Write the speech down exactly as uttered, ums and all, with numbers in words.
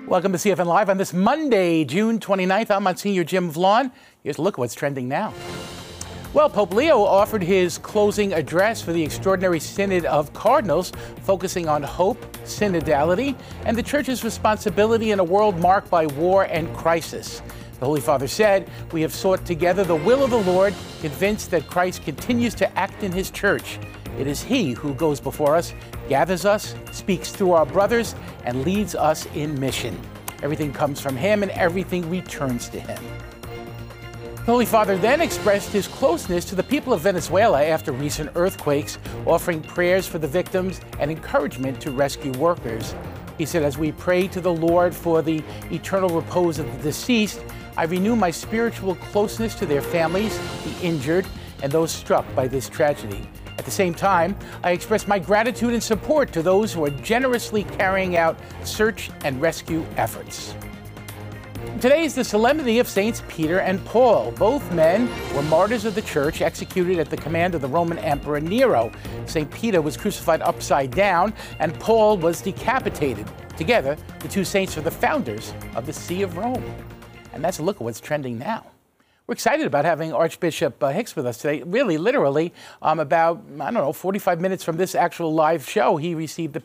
Welcome to C F N Live on this Monday, June twenty-ninth. I'm Monsignor Jim Vaughn. Here's a look at what's trending now. Well, Pope Leo offered his closing address for the Extraordinary Synod of Cardinals, focusing on hope, synodality, and the Church's responsibility in a world marked by war and crisis. The Holy Father said, "We have sought together the will of the Lord, convinced that Christ continues to act in his Church. It is he who goes before us, gathers us, speaks through our brothers, and leads us in mission. Everything comes from him and everything returns to him." The Holy Father then expressed his closeness to the people of Venezuela after recent earthquakes, offering prayers for the victims and encouragement to rescue workers. He said, "As we pray to the Lord for the eternal repose of the deceased, I renew my spiritual closeness to their families, the injured, and those struck by this tragedy. At the same time, I express my gratitude and support to those who are generously carrying out search and rescue efforts." Today is the solemnity of Saints Peter and Paul. Both men were martyrs of the Church, executed at the command of the Roman Emperor Nero. Saint Peter was crucified upside down, and Paul was decapitated. Together, the two saints are the founders of the See of Rome. And that's a look at what's trending now. We're excited about having Archbishop uh, Hicks with us today. Really, literally, um, about, I don't know, forty-five minutes from this actual live show, he received the